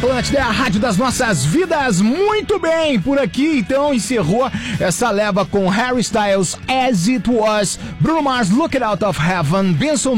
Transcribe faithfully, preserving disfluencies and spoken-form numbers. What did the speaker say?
Atlântida, é a rádio das nossas vidas. Muito bem, por aqui então encerrou essa leva com Harry Styles, As It Was, Bruno Mars, Look It Out of Heaven, Benson